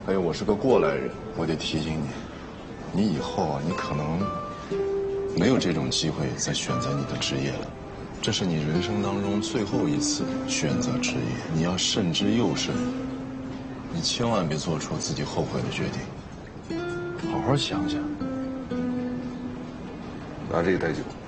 还有，我是个过来人，我得提醒你，你以后啊，你可能没有这种机会再选择你的职业了。这是你人生当中最后一次选择职业，你要慎之又慎，你千万别做出自己后悔的决定。好好想想。 拿这个带酒。